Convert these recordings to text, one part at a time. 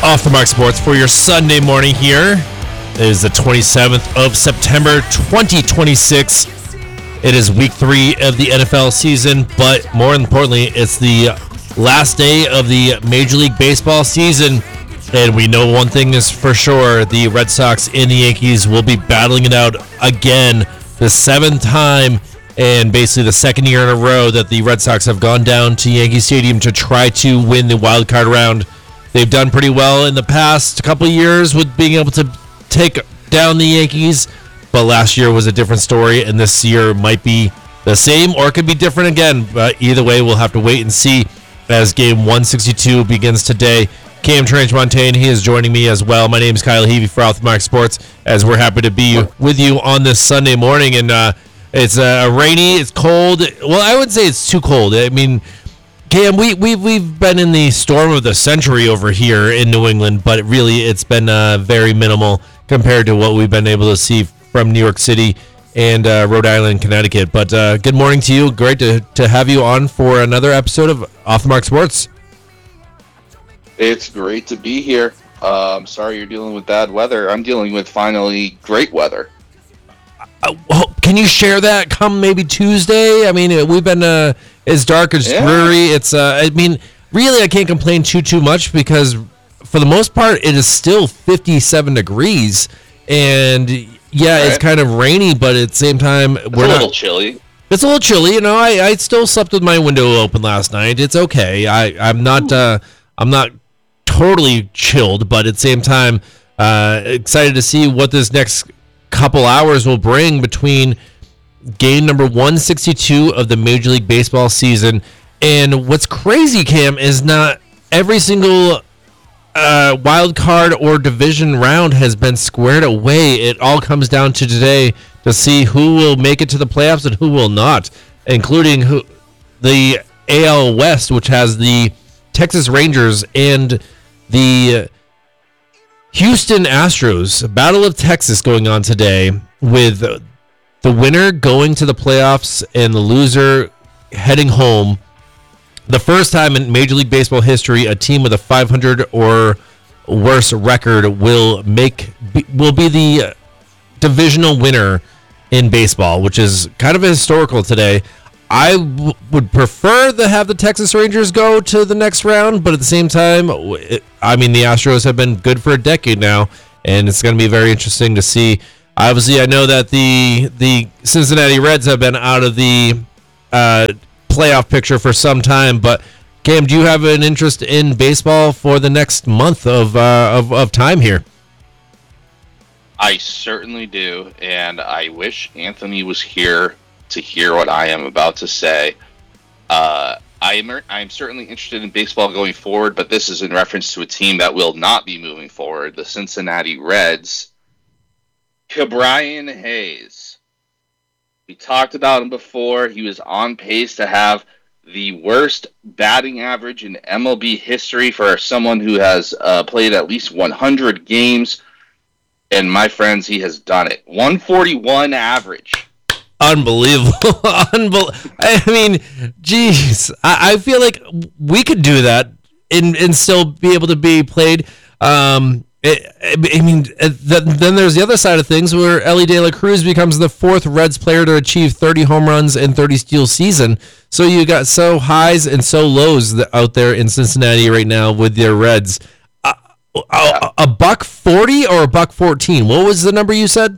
Off the Mark Sports for your Sunday morning here. It is the 27th of September, 2026. It is week 3 of the NFL season, but more importantly, it's the last day of the Major League Baseball season. And we know one thing is for sure, the Red Sox and the Yankees will be battling it out again, the 7th time and basically the second year in a row that the Red Sox have gone down to Yankee Stadium to try to win the wild card round. They've done pretty well in the past couple of years with being able to take down the Yankees, but last year was a different story, and this year might be the same or it could be different again. But either way, we'll have to wait and see as game 162 begins today. Cam Tranche-Montagne, he is joining me as well. My name is Kyle Heavey for Off the Mark Sports, as we're happy to be with you on this Sunday morning. And it's rainy, it's cold. Well, I wouldn't say it's too cold. I mean, Cam, we've been in the storm of the century over here in New England, but really it's been very minimal compared to what we've been able to see from New York City and Rhode Island, Connecticut. But good morning to you. Great to have you on for another episode of Off the Mark Sports. It's great to be here. I'm sorry you're dealing with bad weather. I'm dealing with finally great weather. Can you share that come maybe Tuesday? I mean, we've been as dark as dreary. It's I mean, really I can't complain too much because for the most part it is still 57 degrees and it's kind of rainy, but at the same time It's a little chilly. It's a little chilly, you know. I still slept with my window open last night. It's okay. I'm not totally chilled, but at the same time excited to see what this next couple hours will bring between game number 162 of the Major League Baseball season. And what's crazy, Cam, is not every single wild card or division round has been squared away. It all comes down to today to see who will make it to the playoffs and who will not, including the AL West, which has the Texas Rangers and the Houston Astros, Battle of Texas going on today, with the winner going to the playoffs and the loser heading home. The first time in Major League Baseball history, a team with a 500 or worse record will be the divisional winner in baseball, which is kind of historical today. I would prefer to have the Texas Rangers go to the next round, but at the same time, I mean, the Astros have been good for a decade now, and it's going to be very interesting to see. Obviously, I know that the Cincinnati Reds have been out of the playoff picture for some time, but Cam, do you have an interest in baseball for the next month of time here? I certainly do, and I wish Anthony was here to hear what I am about to say. I am certainly interested in baseball going forward, but this is in reference to a team that will not be moving forward, the Cincinnati Reds. Ke'Bryan Hayes. We talked about him before. He was on pace to have the worst batting average in MLB history for someone who has played at least 100 games. And my friends, he has done it. 141 average. Unbelievable. I mean, geez. I feel like we could do that and still be able to be played. Then there's the other side of things where Elly De La Cruz becomes the 4th Reds player to achieve 30 home runs and 30 steals season. So you got so highs and so lows out there in Cincinnati right now with their Reds. A $140 or a $114? What was the number you said?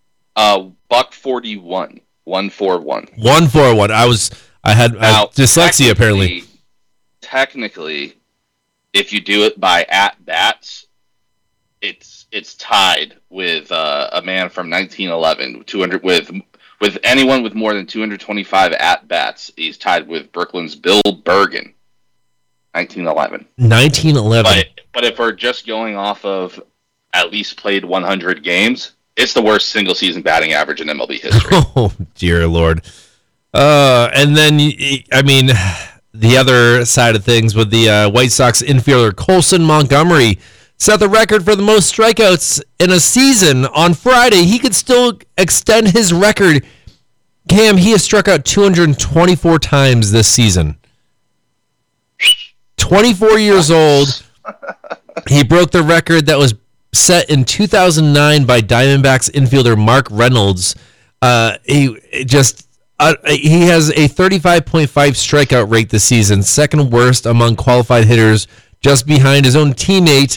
$141. 141. 141. I had dyslexia apparently. Technically, if you do it by at bats, it's tied with a man from 1911. 200 with anyone with more than 225 at bats. He's tied with Brooklyn's Bill Bergen. 1911. 1911. But if we're just going off of at least played 100 games, it's the worst single season batting average in MLB history. Oh, dear Lord. And then, I mean, the other side of things with the White Sox infielder Colson Montgomery set the record for the most strikeouts in a season on Friday. He could still extend his record. Cam, he has struck out 224 times this season. 24 years old. He broke the record that was set in 2009 by Diamondbacks infielder Mark Reynolds. He has a 35.5 strikeout rate this season, second worst among qualified hitters, just behind his own teammate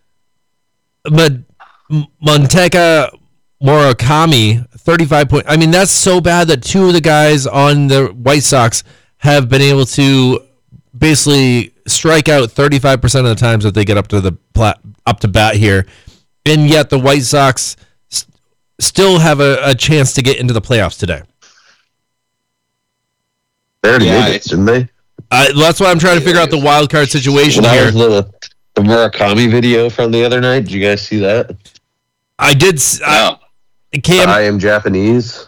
Montaka Murakami. 35 point. I mean, that's so bad that two of the guys on the White Sox have been able to basically strike out 35% of the times that they get up to bat here, and yet the White Sox still have a chance to get into the playoffs today. They already made it, didn't they? That's why I'm trying to figure out the wild card situation here. The Murakami video from the other night. Did you guys see that? I did. Cam, I am Japanese.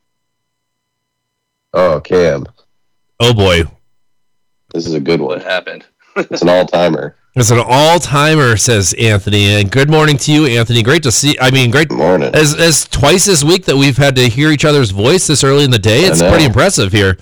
Oh, Cam. Oh boy, this is a good one. What happened? It's an all-timer. It's an all-timer, says Anthony. And good morning to you, Anthony. Great to see. I mean, great morning. As twice this week that we've had to hear each other's voice this early in the day. It's pretty impressive here.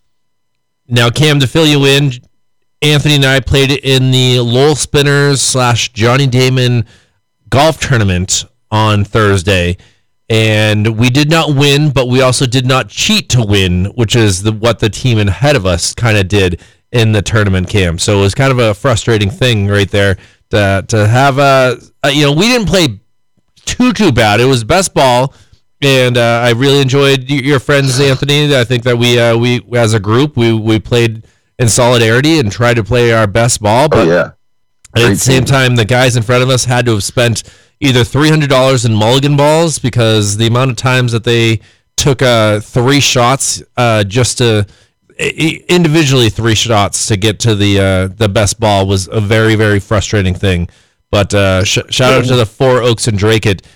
Now, Cam, to fill you in, Anthony and I played in the Lowell Spinners / Johnny Damon golf tournament on Thursday, and we did not win, but we also did not cheat to win, which is what the team ahead of us kind of did in the tournament, Cam. So it was kind of a frustrating thing right there to have we didn't play too bad. It was best ball, and I really enjoyed your friends, Anthony. I think that we as a group we played in solidarity and tried to play our best ball, but at the same time, the guys in front of us had to have spent either $300 in mulligan balls because the amount of times that they took 3 shots just to individually 3 shots to get to the best ball was a very, very frustrating thing. But shout out to the Four Oaks and Drake it.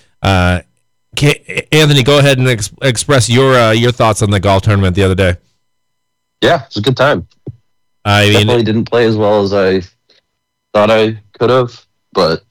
Anthony, go ahead and express your thoughts on the golf tournament the other day. Yeah, it was a good time. I mean, definitely didn't play as well as I thought I could have, but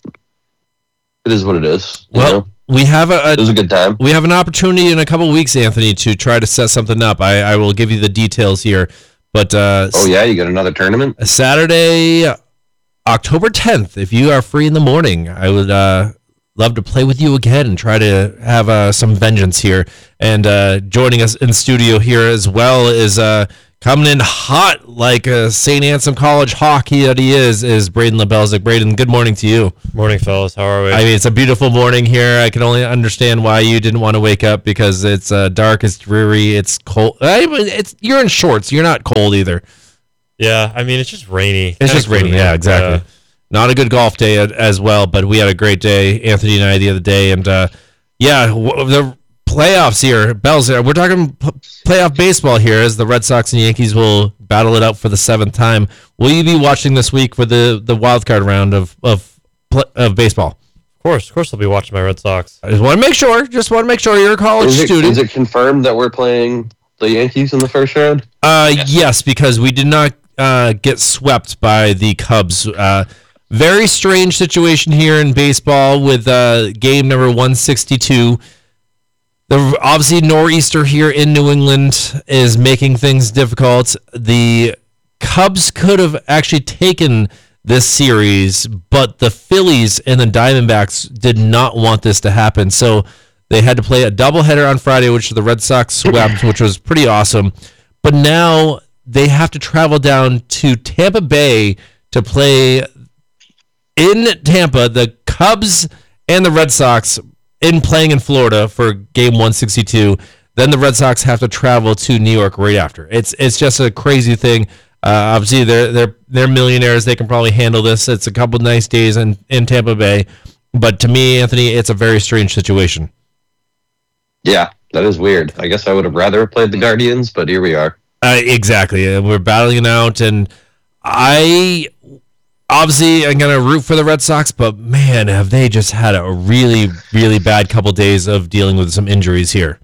it is what it is. We have it was a good time. We have an opportunity in a couple of weeks, Anthony, to try to set something up. I will give you the details here, but you got another tournament Saturday, October 10th. If you are free in the morning, I would love to play with you again and try to have some vengeance here. And joining us in the studio here as well is coming in hot like a St. Anselm College hawk that he is Braden Lebelzik. Braden, good morning to you. Morning, fellas. How are we? I mean, it's a beautiful morning here. I can only understand why you didn't want to wake up because it's dark, it's dreary, it's cold. You're in shorts. You're not cold either. Yeah, I mean, it's just rainy. It's just rainy. Yeah, exactly. Not a good golf day as well, but we had a great day, Anthony and I, the other day. And, the playoffs here, Bells. We're talking playoff baseball here as the Red Sox and Yankees will battle it out for the 7th time. Will you be watching this week for the wild card round of baseball? Of course, I'll be watching my Red Sox. I just want to make sure. You're a college student. Is it confirmed that we're playing the Yankees in the first round? Yes, because we did not get swept by the Cubs. Very strange situation here in baseball with game number 162. Obviously, nor'easter here in New England is making things difficult. The Cubs could have actually taken this series, but the Phillies and the Diamondbacks did not want this to happen. So they had to play a doubleheader on Friday, which the Red Sox swept, which was pretty awesome. But now they have to travel down to Tampa Bay to play in Tampa, the Cubs and the Red Sox playing in Florida for game 162. Then the Red Sox have to travel to New York right after. It's just a crazy thing. Obviously, they're millionaires. They can probably handle this. It's a couple nice days in Tampa Bay. But to me, Anthony, it's a very strange situation. Yeah, that is weird. I guess I would have rather played the Guardians, but here we are. Exactly. We're battling it out, and I obviously I'm going to root for the Red Sox, but man, have they just had a really, really bad couple days of dealing with some injuries here.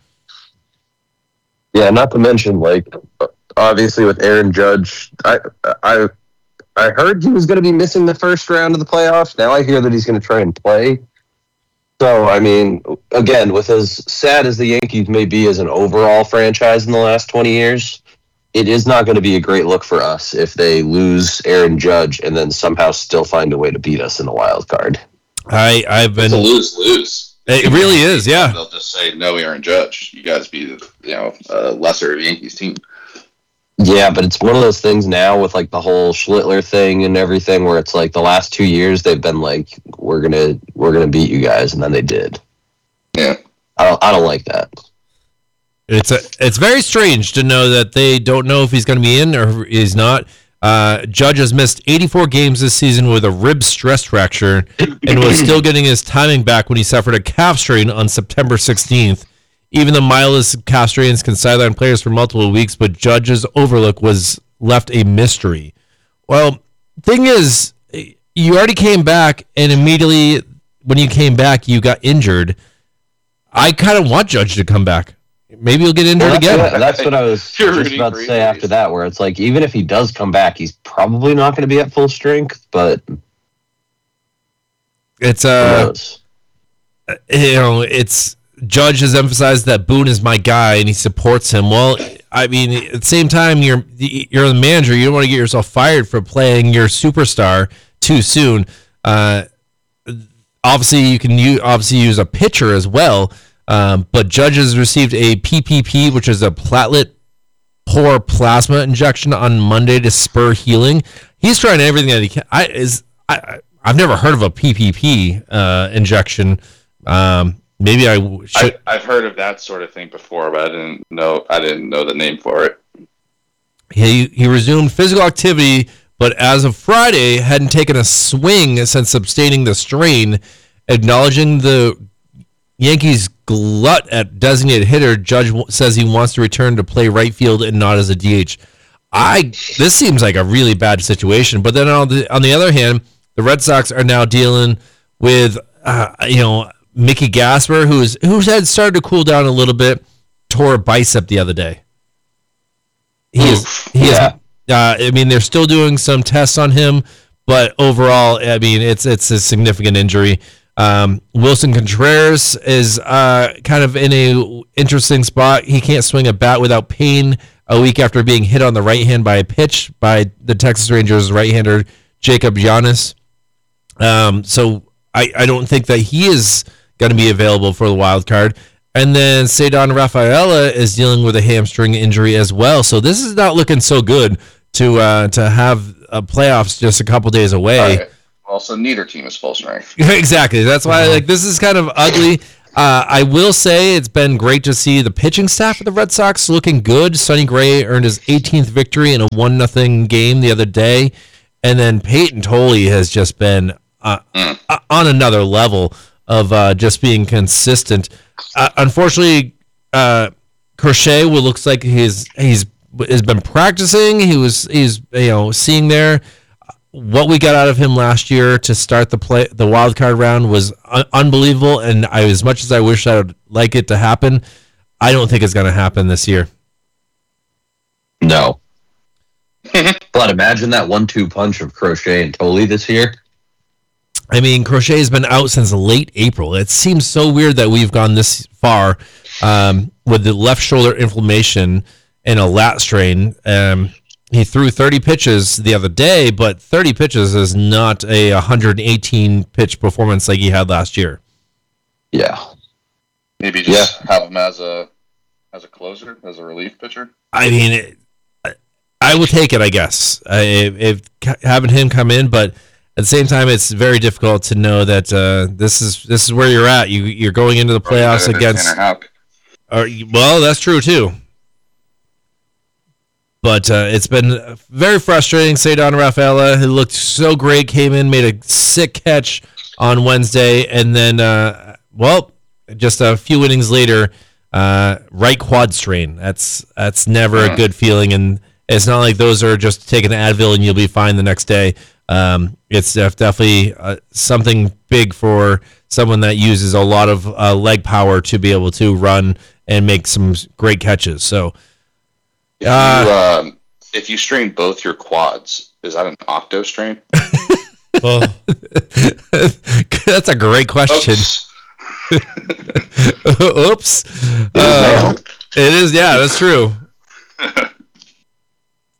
Yeah, not to mention, obviously with Aaron Judge, I heard he was going to be missing the first round of the playoffs. Now I hear that he's going to try and play. So, I mean, again, with as sad as the Yankees may be as an overall franchise in the last 20 years, it is not going to be a great look for us if they lose Aaron Judge and then somehow still find a way to beat us in the wild card. I've been It's a lose-lose. It really is, yeah. They'll just say, no Aaron Judge. You guys be a lesser Yankees team. Yeah, but it's one of those things now with like the whole Schlittler thing and everything where it's like the last 2 years they've been like, we're gonna beat you guys, and then they did. Yeah. I don't like that. It's very strange to know that they don't know if he's going to be in or he's not. Judge has missed 84 games this season with a rib stress fracture and was still getting his timing back when he suffered a calf strain on September 16th. Even the mildest calf strains can sideline players for multiple weeks, but Judge's overlook was left a mystery. Well, thing is, you already came back, and immediately when you came back, you got injured. I kind of want Judge to come back. Maybe he'll get injured again. That's what I was just about to say after that, where it's like, even if he does come back, he's probably not going to be at full strength, but it's it's Judge has emphasized that Boone is my guy and he supports him. Well, I mean, at the same time, you're the manager. You don't want to get yourself fired for playing your superstar too soon. Obviously, you can use a pitcher as well. But Judge has received a PPP, which is a platelet poor plasma injection on Monday to spur healing. He's trying everything that he can. I've never heard of a PPP injection. Maybe I should. I've heard of that sort of thing before, but I didn't know the name for it. He resumed physical activity, but as of Friday, hadn't taken a swing since sustaining the strain. Acknowledging the Yankees' glut at designated hitter, Judge says he wants to return to play right field and not as a DH. This seems like a really bad situation. But then on the other hand, the Red Sox are now dealing with Mickey Gasper, who's had started to cool down a little bit, tore a bicep the other day. I mean, they're still doing some tests on him, but overall, I mean, it's a significant injury. Wilson Contreras is kind of in a interesting spot. He can't swing a bat without pain a week after being hit on the right hand by a pitch by the Texas Rangers right-hander Jacob Giannis. So I don't think that he is going to be available for the wild card. And then Cedar Rafaela is dealing with a hamstring injury as well. So this is not looking so good to have playoffs just a couple days away. Right. Also, neither team is full strength. Exactly. That's why this is kind of ugly. I will say it's been great to see the pitching staff of the Red Sox looking good. Sonny Gray earned his 18th victory in a 1-0 game the other day. And then Peyton Tolley has just been on another level of just being consistent. Unfortunately, Crochet looks like he's been practicing. He's seeing there. What we got out of him last year to start the wild card round was unbelievable, and as much as I wish I would like it to happen, I don't think it's going to happen this year. No. But imagine that 1-2 punch of Crochet and Tolley this year. I mean, Crochet has been out since late April. It seems so weird that we've gone this far with the left shoulder inflammation and a lat strain. He threw 30 pitches the other day, but 30 pitches is not a 118 pitch performance like he had last year. Yeah. Maybe just have him as a closer, as a relief pitcher. I mean, I will take it, I guess, if having him come in, but at the same time, it's very difficult to know that this is where you're at. You're going into the playoffs against. Well, that's true too. But it's been very frustrating. Cedar Rafaela, who looked so great, came in, made a sick catch on Wednesday, and then, just a few innings later, right quad strain. That's never a good feeling, and it's not like those are just taking Advil and you'll be fine the next day. It's definitely something big for someone that uses a lot of leg power to be able to run and make some great catches. So. If you strain both your quads, is that an octo strain? Well, that's a great question. Oops. It is, yeah, that's true.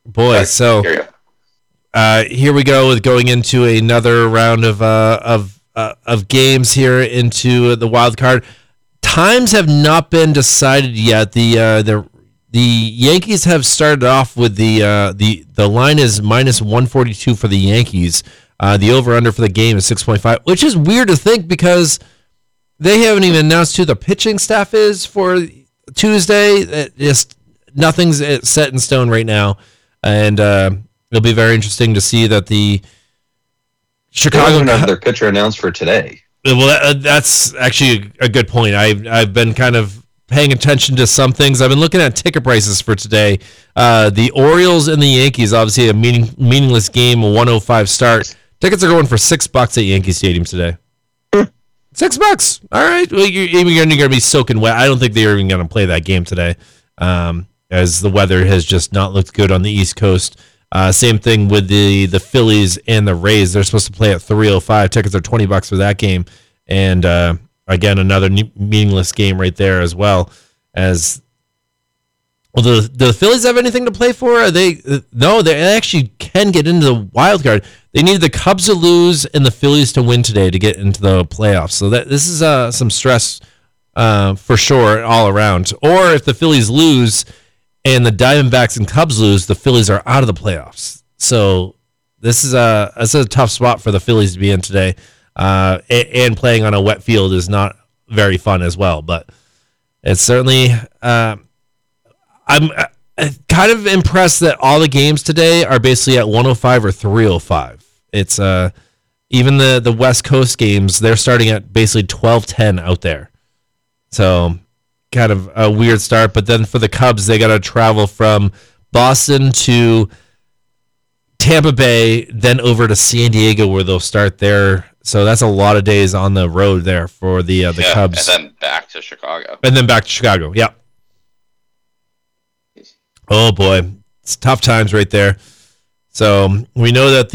Boy, so Here you go. here we go with going into another round of games here into the wild card. Times have not been decided yet. The Yankees have started off with the line is minus 142 for the Yankees. The over under for the game is 6.5, which is weird to think because they haven't even announced who the pitching staff is for Tuesday. Just nothing's set in stone right now, and it'll be very interesting to see that the Chicago They have their pitcher announced for today. Well, that's actually a good point. I've been kind of paying attention to some things. I've been looking at ticket prices for today. The Orioles and the Yankees, obviously a meaningless game, a 105 start. Tickets are going for $6 at Yankee Stadium today. $6. All right. Well, you're going to be soaking wet. I don't think they're even going to play that game today, as the weather has just not looked good on the East Coast. Same thing with the Phillies and the Rays. They're supposed to play at 3:05. Tickets are $20 for that game, and again another meaningless game right there as well. As well, the Phillies have anything to play for? No, they actually can get into the wild card. They need the Cubs to lose and the Phillies to win today to get into the playoffs. So this is some stress for sure all around. Or if the Phillies lose and the Diamondbacks and Cubs lose, the Phillies are out of the playoffs. So this is a tough spot for the Phillies to be in today. And playing on a wet field is not very fun as well. But it's certainly I'm kind of impressed that all the games today are basically at 105 or 305. It's even the West Coast games, they're starting at basically 12:10 out there. So kind of a weird start, but then for the Cubs, they got to travel from Boston to Tampa Bay, then over to San Diego where they'll start there. So that's a lot of days on the road there for the Cubs. And then back to Chicago. Yeah. Oh boy, it's tough times right there. So we know that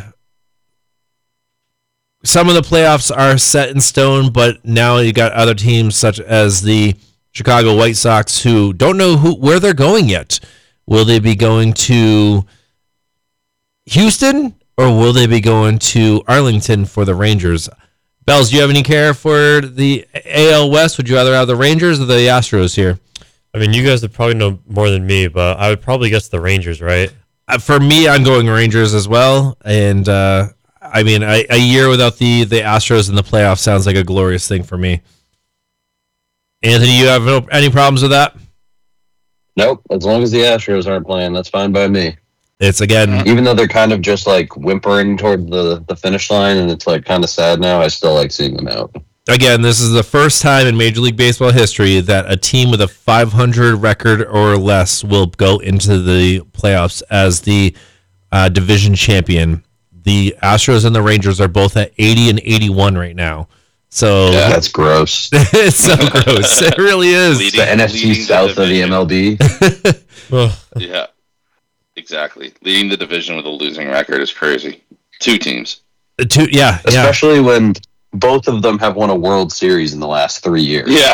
some of the playoffs are set in stone, but now you got other teams such as the Chicago White Sox who don't know where they're going yet. Will they be going to Houston or will they be going to Arlington for the Rangers? Bells, do you have any care for the AL West? Would you rather have the Rangers or the Astros here? I mean, you guys would probably know more than me, but I would probably guess the Rangers, right? For me, I'm going Rangers as well. And I mean, a year without the Astros in the playoffs sounds like a glorious thing for me. Anthony, you have any problems with that? Nope. As long as the Astros aren't playing, that's fine by me. It's again, Even though they're kind of just like whimpering toward the finish line, and it's like kind of sad now, I still like seeing them out. Again, this is the first time in Major League Baseball history that a team with a 500 record or less will go into the playoffs as the division champion. The Astros and the Rangers are both at 80 and 81 right now. So Yeah, that's gross. it's so gross. It really is. The NFC South of the MLB. Ugh. Yeah, exactly. Leading the division with a losing record is crazy. 2 teams. Yeah. Especially when both of them have won a World Series in the last 3 years. Yeah.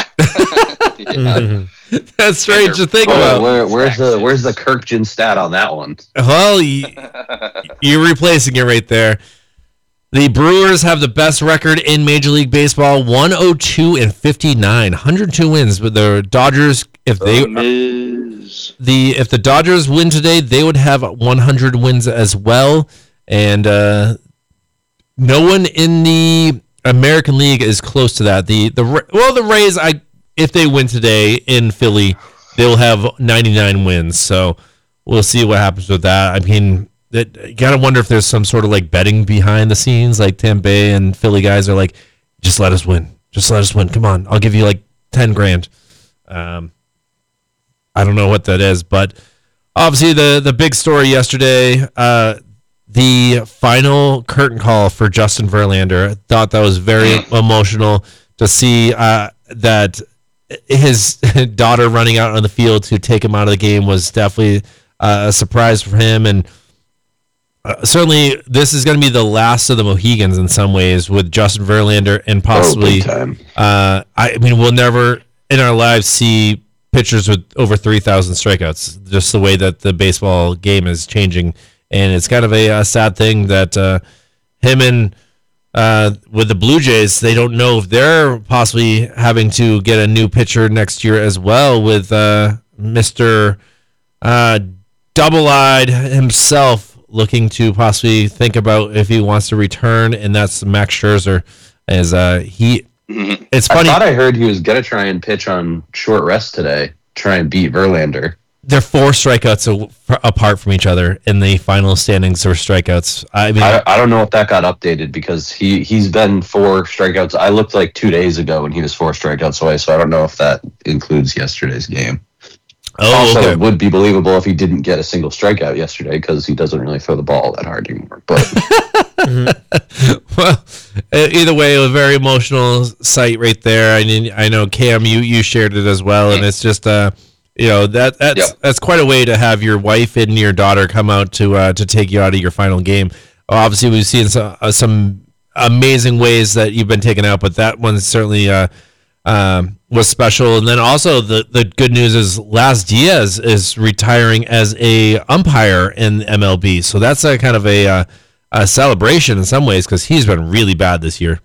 That's strange to think about. Where's the Kirkjian stat on that one? Well, you're replacing it right there. The Brewers have the best record in Major League Baseball, 102 and 59, 102 wins. But the Dodgers, if the Dodgers win today, they would have 100 wins as well. And no one in the American League is close to that. The Rays, if they win today in Philly, they'll have 99 wins. So we'll see what happens with that. I mean, you gotta wonder if there's some sort of like betting behind the scenes, like Tampa Bay and Philly guys are like, just let us win. Come on, I'll give you like 10 grand. I don't know what that is, but obviously the big story yesterday, the final curtain call for Justin Verlander. I thought that was very emotional to see that his daughter running out on the field to take him out of the game was definitely a surprise for him. And certainly this is going to be the last of the Mohegans in some ways with Justin Verlander and possibly, big time. I mean, we'll never in our lives see pitchers with over 3,000 strikeouts. Just the way that the baseball game is changing, and it's kind of a sad thing that him and with the Blue Jays, they don't know if they're possibly having to get a new pitcher next year as well with Mr. Double-Eyed himself looking to possibly think about if he wants to return, and that's Max Scherzer. As it's funny. I thought I heard he was gonna try and pitch on short rest today, try and beat Verlander. They're 4 strikeouts apart from each other in the final standings for strikeouts. I mean, I don't know if that got updated because he's been 4 strikeouts. I looked like 2 days ago and he was 4 strikeouts away, so I don't know if that includes yesterday's game. Also, it would be believable if he didn't get a single strikeout yesterday because he doesn't really throw the ball that hard anymore. But well, either way, a very emotional sight right there. I mean, I know Cam, you shared it as well, and it's just that's quite a way to have your wife and your daughter come out to take you out of your final game. Obviously, we've seen some amazing ways that you've been taken out, but that one certainly was special. And then also the good news is Las Diaz is retiring as a umpire in MLB, so that's a kind of a celebration in some ways because he's been really bad this year.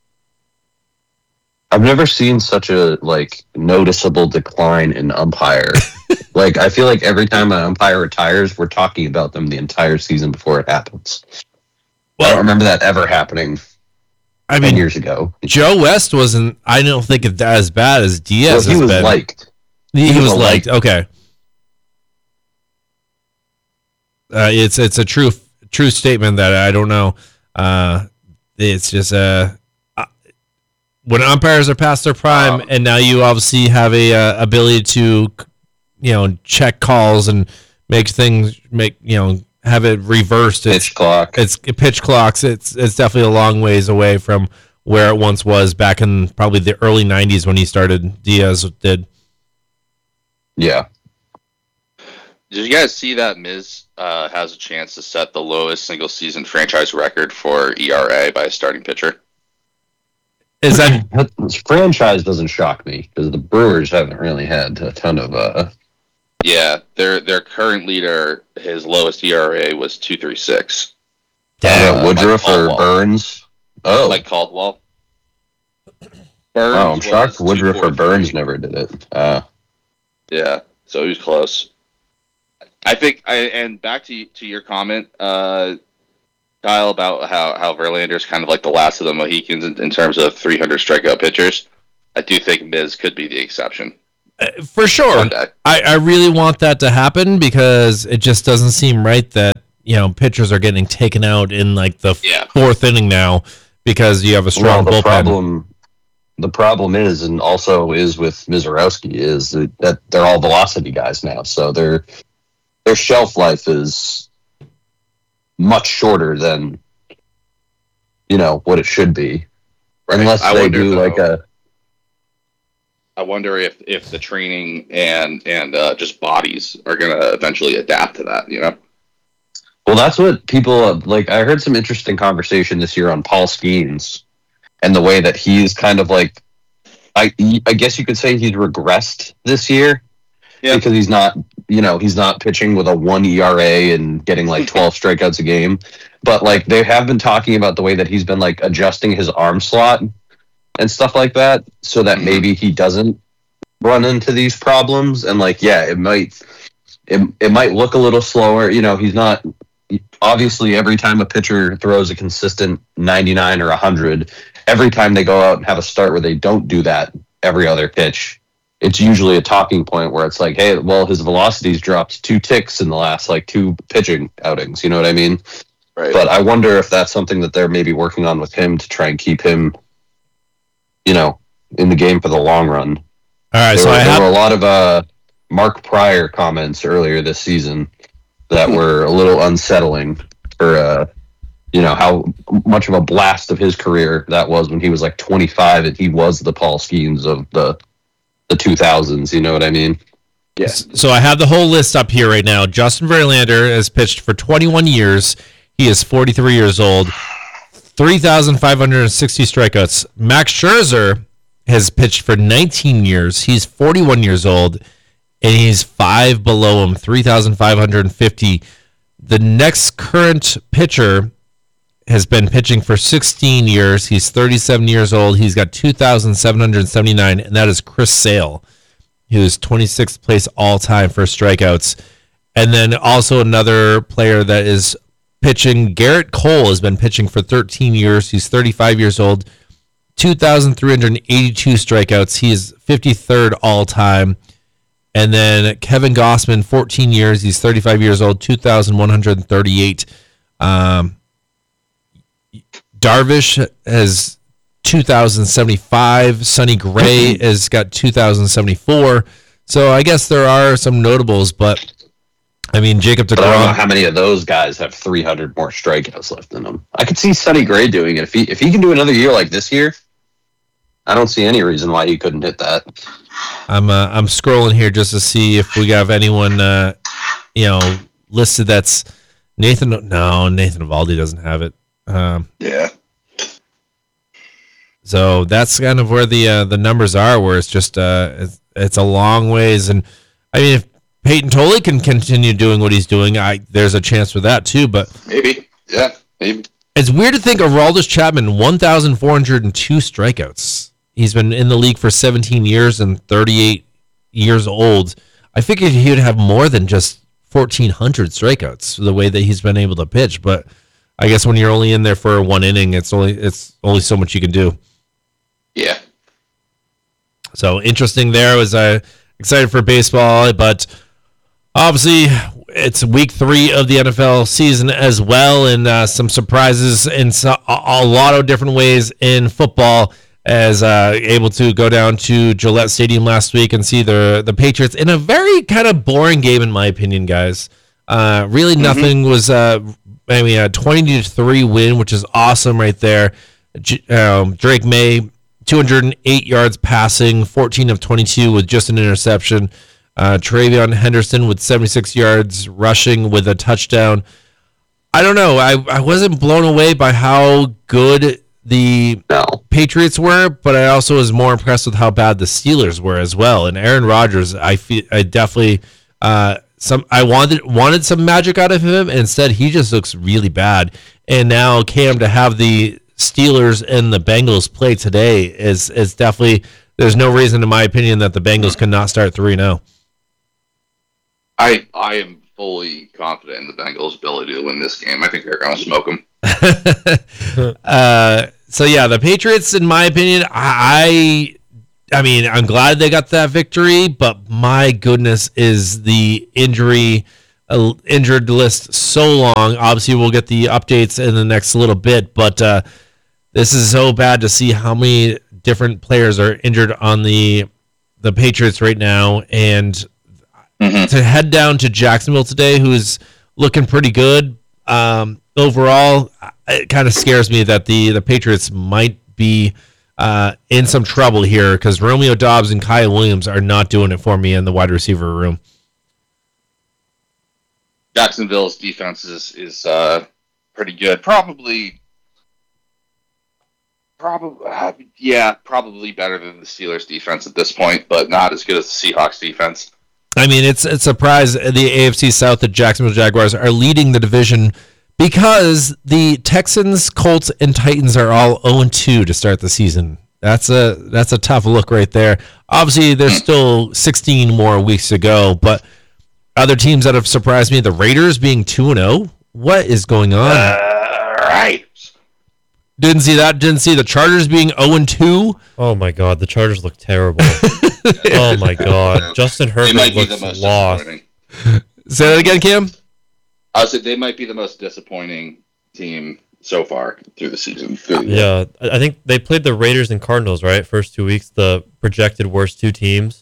I've never seen such a noticeable decline in umpire. I feel like every time an umpire retires, we're talking about them the entire season before it happens. Well, I don't remember that ever happening. 10 years ago. Joe West wasn't. I don't think it's as bad as Diaz. Well, he was liked. He was liked. Okay. It's a true statement that I don't know. It's just when umpires are past their prime, and now you obviously have a ability to, check calls and have it reversed. Pitch clock. It's pitch clocks. It's definitely a long ways away from where it once was back in probably the early 90s when he started. Diaz did. Yeah. Did you guys see that Miz has a chance to set the lowest single season franchise record for ERA by a starting pitcher? Is that franchise doesn't shock me because the Brewers haven't really had a ton of. Yeah, their current leader, his lowest ERA was 2.36. Woodruff or Burns? Oh, like Caldwell. I'm shocked Woodruff or Burns never did it. Yeah, so he was close. I think, and back to your comment, Kyle, about how Verlander's kind of like the last of the Mohicans in terms of 300 strikeout pitchers. I do think Miz could be the exception. For sure. I really want that to happen because it just doesn't seem right that, pitchers are getting taken out in the 4th inning now because you have a strong bullpen. The problem is, and also is with Mizorowski, is that they're all velocity guys now. So their shelf life is much shorter than, what it should be. Unless they do I wonder if the training and just bodies are going to eventually adapt to that, Well, that's what people I heard some interesting conversation this year on Paul Skeens and the way that he's kind of I guess you could say he's regressed this year because he's not, he's not pitching with a 1 ERA and getting 12 strikeouts a game. But they have been talking about the way that he's been adjusting his arm slot and stuff like that, so that maybe he doesn't run into these problems. And it might look a little slower. He's not obviously every time a pitcher throws a consistent 99 or 100, every time they go out and have a start where they don't do that every other pitch, it's usually a talking point where it's hey, well, his velocity's dropped 2 ticks in the last 2 pitching outings. You know what I mean? Right. But I wonder if that's something that they're maybe working on with him to try and keep him, in the game for the long run. All right, there were a lot of Mark Pryor comments earlier this season that were a little unsettling for, how much of a blast of his career that was when he was 25 and he was the Paul Skeens of the 2000s. You know what I mean? Yeah. So I have the whole list up here right now. Justin Verlander has pitched for 21 years. He is 43 years old. 3,560 strikeouts. Max Scherzer has pitched for 19 years. He's 41 years old. and he's 5 below him, 3,550. The next current pitcher has been pitching for 16 years. He's 37 years old. He's got 2,779, and that is Chris Sale, who's 26th place all-time for strikeouts. And then also another player that is pitching, Garrett Cole, has been pitching for 13 years. He's 35 years old, 2,382 strikeouts. He is 53rd all-time. And then Kevin Gossman, 14 years. He's 35 years old, 2,138. Darvish has 2,075. Sonny Gray has got 2,074. So I guess there are some notables, but I mean, Jacob I don't know DeGrom. how many of those guys have 300 more strikeouts left in them. I could see Sonny Gray doing it. If he can do another year like this year, I don't see any reason why he couldn't hit that. I'm scrolling here just to see if we have anyone listed that's Nathan. No, Nathan Eovaldi doesn't have it. Yeah. So that's kind of where the numbers are, where it's just it's a long ways. And I mean, if Peyton Tolley can continue doing what he's doing, there's a chance for that too. But Maybe. Yeah. Maybe. it's weird to think of Aroldis Chapman, 1,402 strikeouts. He's been in the league for 17 years and 38 years old. I figured he would have more than just 1,400 strikeouts, the way that he's been able to pitch. But I guess when you're only in there for one inning, it's only so much you can do. Yeah. So interesting there. Was excited for baseball, but obviously it's week 3 of the NFL season as well, and some surprises in a lot of different ways in football. As able to go down to Gillette Stadium last week and see the Patriots in a very kind of boring game, in my opinion, guys. Really, nothing was. A 20-3 win, which is awesome right there. Drake May, 208 yards passing, 14 of 22 with just an interception. Travion Henderson with 76 yards rushing with a touchdown. I don't know. I wasn't blown away by how good the Patriots were, but I also was more impressed with how bad the Steelers were as well. And Aaron Rodgers, I definitely I wanted some magic out of him, and instead he just looks really bad. And now Cam, to have the Steelers and the Bengals play today is definitely, there's no reason in my opinion that the Bengals cannot start 3-0. I am fully confident in the Bengals' ability to win this game. I think they're going to smoke them. So yeah, the Patriots, in my opinion, I mean, I'm glad they got that victory, but my goodness, is the injured list so long. Obviously, we'll get the updates in the next little bit, but this is so bad to see how many different players are injured on the Patriots right now, and to head down to Jacksonville today, who's looking pretty good. Overall, it kind of scares me that the Patriots might be in some trouble here, because Romeo Doubs and Kyle Williams are not doing it for me in the wide receiver room. Jacksonville's defense is pretty good. Probably better than the Steelers' defense at this point, but not as good as the Seahawks' defense. I mean, it's a surprise the AFC South, the Jacksonville Jaguars, are leading the division, because the Texans, Colts, and Titans are all 0-2 to start the season. That's a tough look right there. Obviously, there's still 16 more weeks to go, but other teams that have surprised me, the Raiders being 2-0. What is going on? Right. Didn't see that. Didn't see the Chargers being 0-2. Oh my God, the Chargers look terrible. Oh my God, Justin Herbert looks lost. Say that again, Cam. I said they might be the most disappointing team so far through the season. Yeah, I think they played the Raiders and Cardinals, right? First 2 weeks, the projected worst 2 teams.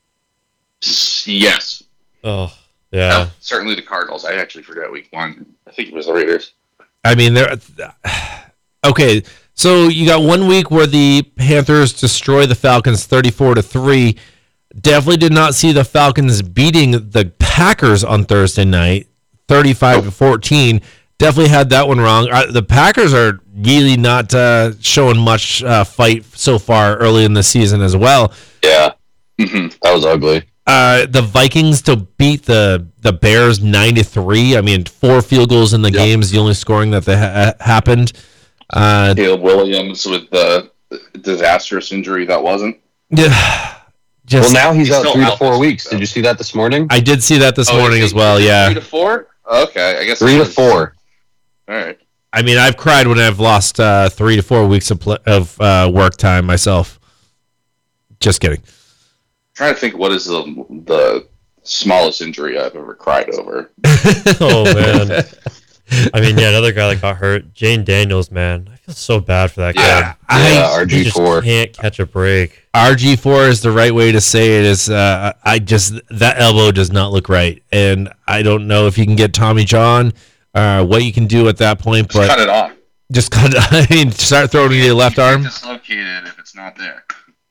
Yes. Oh, yeah. Certainly the Cardinals. I actually forgot week 1. I think it was the Raiders. I mean, they're okay. So you got 1 week where the Panthers destroy the Falcons 34-3. Definitely did not see the Falcons beating the Packers on Thursday night, 35-14. Definitely had that one wrong. The Packers are really not showing much fight so far early in the season as well. Yeah, that was ugly. the Vikings to beat the Bears 9-3. I mean, 4 field goals in the game is the only scoring that happened. Caleb Williams with the disastrous injury that wasn't. Yeah. Well, now he's out still 3 to out 4 this weeks. week, Did you see that this morning? I did see that this morning as well. Yeah, 3 to 4. Okay, I guess 3 to 4. All right. I mean, I've cried when I've lost 3 to 4 weeks of work time myself. Just kidding. Trying to think what is the smallest injury I've ever cried over. Oh man. I mean, yeah, another guy that got hurt, Jane Daniels, man. I feel so bad for that guy. He just RG4. can't catch a break. RG4 is the right way to say it. Is that elbow does not look right, and I don't know if you can get Tommy John, what you can do at that point, Just but cut it off. just cut. I mean, start throwing it to your left arm. Dislocated if it's not there.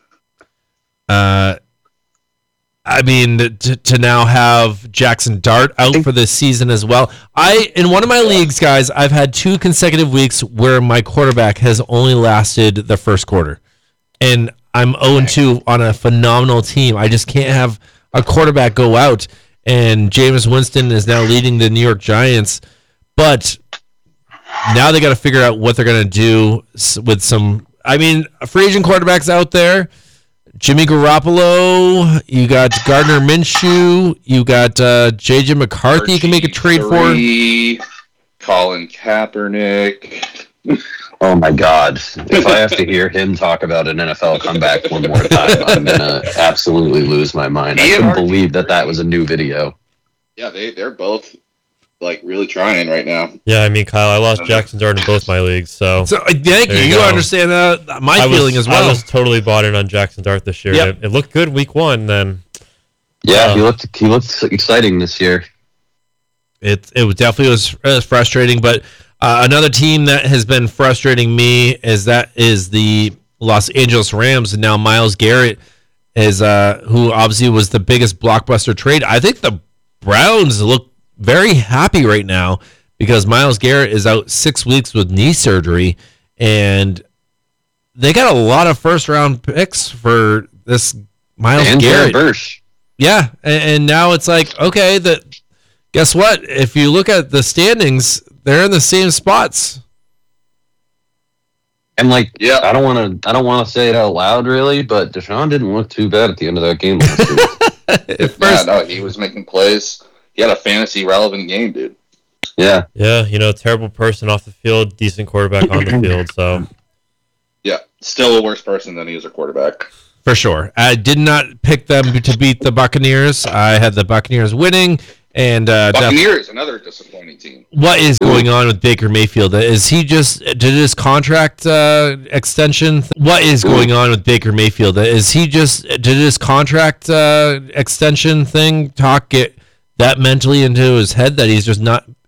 I mean, to now have Jackson Dart out for this season as well. In one of my leagues, guys, I've had 2 consecutive weeks where my quarterback has only lasted the first quarter. And I'm 0-2 on a phenomenal team. I just can't have a quarterback go out. And Jameis Winston is now leading the New York Giants. But now they got to figure out what they're going to do with some, free agent quarterbacks out there. Jimmy Garoppolo, you got Gardner Minshew, you got J.J. McCarthy you can make a trade for. Colin Kaepernick. Oh my God! If I have to hear him talk about an NFL comeback one more time, I'm gonna absolutely lose my mind. I couldn't believe that was a new video. Yeah, they're both like really trying right now. Yeah, I mean, Kyle, I lost Jackson Dart in both my leagues, so Thank you. You understand my feeling as well. I was totally bought in on Jackson Dart this year. Yep. It looked good week 1. Then he looked exciting this year. It definitely was frustrating, but another team that has been frustrating me is the Los Angeles Rams, and now Myles Garrett is who obviously was the biggest blockbuster trade. I think the Browns look very happy right now because Myles Garrett is out 6 weeks with knee surgery, and they got a lot of first-round picks for this Myles Garrett. Yeah, and now it's like, okay, guess what? If you look at the standings, they're in the same spots. And I don't want to say it out loud, really, but Deshaun didn't look too bad at the end of that game last week. He was making plays. He had a fantasy relevant game, dude. Yeah. Yeah, terrible person off the field, decent quarterback on the field. So, yeah, still a worse person than he is a quarterback. For sure. I did not pick them to beat the Buccaneers. I had the Buccaneers winning. And Buccaneers, another disappointing team. What is going on with Baker Mayfield? Is he did his contract extension? What is going on with Baker Mayfield? Is he did his contract extension thing get that mentally into his head that he's just not